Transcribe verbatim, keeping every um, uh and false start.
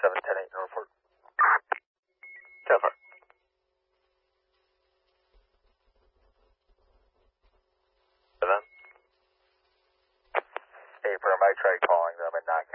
seven ten eight, Norfolk. ten four. seven. Hey, for my try calling them and not